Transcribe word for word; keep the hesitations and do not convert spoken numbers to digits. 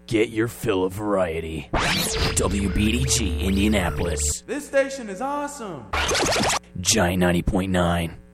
Get your fill of variety. W B D G Indianapolis. This station is awesome. Giant ninety point nine.